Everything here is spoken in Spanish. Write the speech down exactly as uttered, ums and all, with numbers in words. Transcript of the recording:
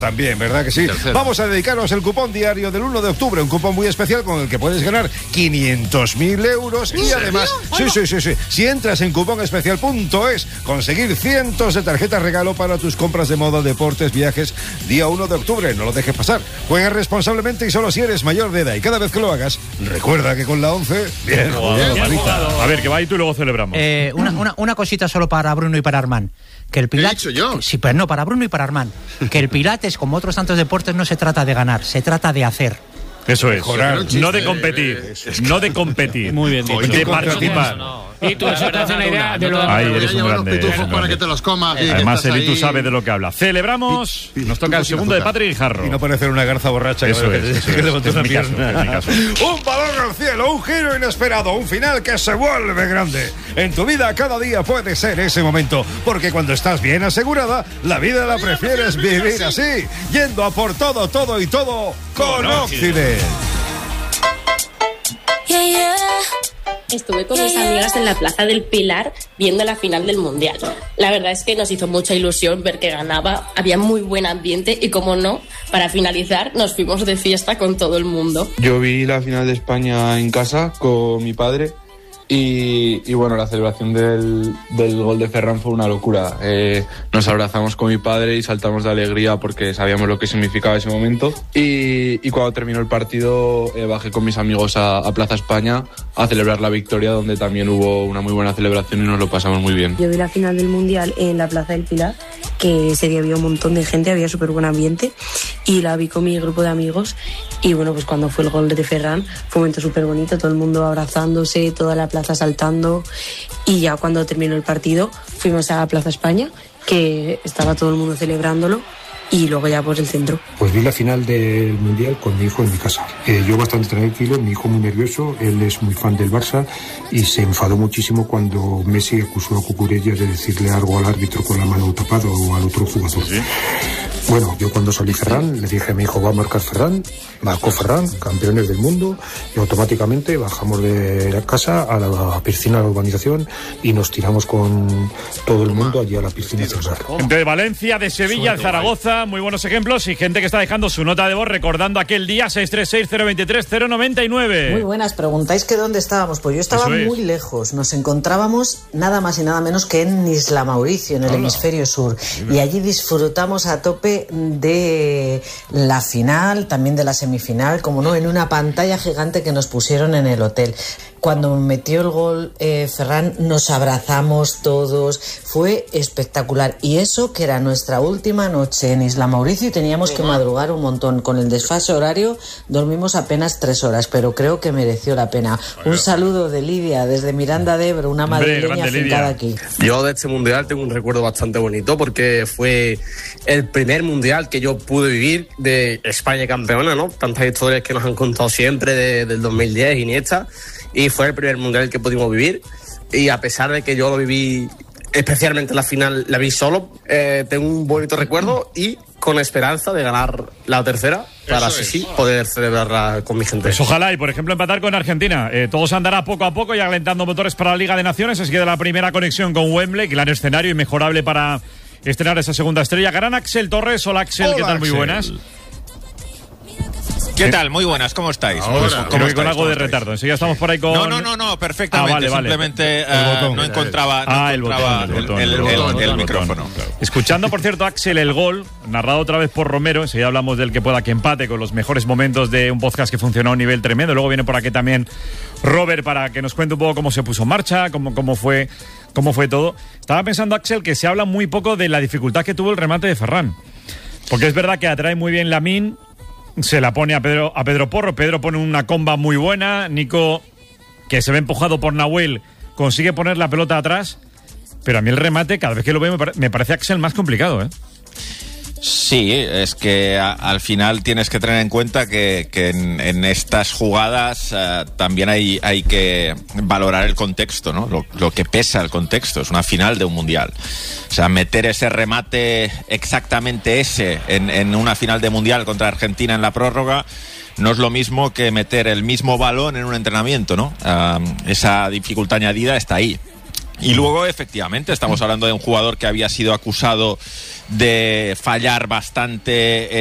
También, ¿verdad que sí? Tercero. Vamos a dedicarnos el cupón diario del uno de octubre, un cupón muy especial con el que puedes ganar quinientos mil euros y además, sí, sí, sí, sí, si entras en cuponespecial punto es, conseguir cientos de tarjetas regalo para tus compras de moda, deportes, viajes, día uno de octubre, no lo dejes pasar. Juega responsablemente y solo si eres mayor de edad y cada vez que lo hagas, recuerda que con la once, bien, bien, bien, bien. A ver, que va y tú y luego celebramos. Eh, una, una, una cosita solo para Bruno y para Armand. Que el Pilates, ¿Qué he dicho yo? Que, sí, pero no, para Bruno y para Armand. Que el Pilates, como otros tantos deportes, no se trata de ganar, se trata de hacer. Eso es. Mejorar. No de competir. No de competir. Muy bien, Oye, De qué participar. No, no. Y tú eso te hace una idea de lo Ahí Pero eres ya un llevan grande, los pitufos eres un para grande. que te los comas. y que Además, estás Eli, tú ahí. sabes de lo que habla. Celebramos. Pi- pi- Nos toca el pitufos sin segundo de azúcar. Patrick Jarro. Y no parecer una garza borracha que, Eso que, es, que, eso que es. levantó Es una mi caso, pierna. es mi caso. Un balón al cielo, un giro inesperado, un final que se vuelve grande. En tu vida cada día puede ser ese momento, porque cuando estás bien asegurada, la vida la prefieres vivir así, yendo a por todo, todo y todo con Occident. Yeah, yeah. Estuve con mis amigas en la Plaza del Pilar viendo la final del Mundial. La verdad es que nos hizo mucha ilusión ver que ganaba, había muy buen ambiente y, como no, para finalizar nos fuimos de fiesta con todo el mundo. Yo vi la final de España en casa con mi padre y, y bueno, la celebración del, del gol de Ferran fue una locura. Eh, nos abrazamos con mi padre y saltamos de alegría porque sabíamos lo que significaba ese momento. Y, y cuando terminó el partido eh, bajé con mis amigos a, a Plaza España a celebrar la victoria, donde también hubo una muy buena celebración y nos lo pasamos muy bien. Yo vi la final del Mundial en la Plaza del Pilar, que ese día había un montón de gente, había súper buen ambiente, y la vi con mi grupo de amigos. Y bueno, pues cuando fue el gol de Ferran fue un momento súper bonito, todo el mundo abrazándose, toda la plaza saltando, y ya cuando terminó el partido fuimos a la Plaza España, que estaba todo el mundo celebrándolo, y luego ya por el centro. Pues vi la final del Mundial con mi hijo en mi casa. Eh, yo bastante tranquilo, mi hijo muy nervioso, él es muy fan del Barça y se enfadó muchísimo cuando Messi acusó a Cucurella de decirle algo al árbitro con la mano tapada o al otro jugador. ¿Sí? Bueno, yo cuando salí Ferran, le dije a mi hijo, va a marcar Ferran, marcó Ferran, campeones del mundo, y automáticamente bajamos de la casa a la piscina de la urbanización y nos tiramos con todo el mundo allí a la piscina central. Gente de Valencia, de Sevilla, de Zaragoza, muy buenos ejemplos, y gente que está dejando su nota de voz recordando aquel día. Seis tres seis, cero dos tres, cero nueve nueve. Muy buenas, preguntáis que dónde estábamos. Pues yo estaba Eso es. muy lejos. Nos encontrábamos nada más y nada menos que en Isla Mauricio, en el Hola. hemisferio sur, y allí disfrutamos a tope de la final, también de la semifinal, como no, en una pantalla gigante que nos pusieron en el hotel. Cuando metió el gol eh, Ferran, nos abrazamos todos, fue espectacular. Y eso que era nuestra última noche en Isla Mauricio y teníamos que madrugar un montón. Con el desfase horario dormimos apenas tres horas, pero creo que mereció la pena. Un saludo de Lidia desde Miranda de Ebro, una madrileña afincada aquí. Yo de este mundial tengo un recuerdo bastante bonito porque fue el primer mundial que yo pude vivir de España campeona, ¿no? Tantas historias que nos han contado siempre de, del dos mil diez, Iniesta. Y fue el primer mundial que pudimos vivir, y a pesar de que yo lo viví, especialmente la final, la vi solo, eh, tengo un bonito recuerdo y con esperanza de ganar la tercera para así sí poder celebrarla con mi gente. Pues ojalá, y por ejemplo empatar con Argentina. Eh, todo se andará poco a poco y alentando motores para la Liga de Naciones. Así que de la primera conexión con Wembley, gran escenario inmejorable para estrenar esa segunda estrella. Gran Axel Torres. Hola Axel, Hola, ¿qué tal? Axel. Muy buenas. ¿Qué tal? Muy buenas, ¿cómo estáis? Ahora, Pues, creo ¿cómo que con estáis? algo ¿Cómo de estáis? retardo. Enseguida estamos por ahí con... No, no, no, no, perfectamente. Ah, vale, vale. Simplemente El eh, botón, no encontraba, no Ah, el encontraba botón, el botón, el, el el- botón, el el botón, micrófono. claro. Escuchando, por cierto, Axel, el gol, narrado otra vez por Romero. Enseguida hablamos del que pueda que empate con los mejores momentos de un podcast que funcionó a un nivel tremendo. Luego viene por aquí también Robert para que nos cuente un poco cómo se puso en marcha, cómo, cómo fue, cómo fue todo. Estaba pensando, Axel, que se habla muy poco de la dificultad que tuvo el remate de Ferran. Porque es verdad que atrae muy bien Lamine, se la pone a Pedro, a Pedro Porro. Pedro pone una comba muy buena. Nico, que se ve empujado por Nahuel, consigue poner la pelota atrás. Pero a mí el remate, cada vez que lo veo, me, pare- me parece, Axel, más complicado, ¿eh? Sí, es que a- al final tienes que tener en cuenta que, que en, en estas jugadas eh, también hay, hay que valorar el contexto, ¿no? Lo, lo que pesa el contexto. Es una final de un mundial. O sea, meter ese remate exactamente ese en, en una final de mundial contra Argentina en la prórroga no es lo mismo que meter el mismo balón en un entrenamiento, ¿no? Um, esa dificultad añadida está ahí. Y luego, efectivamente, estamos hablando de un jugador que había sido acusado de fallar bastante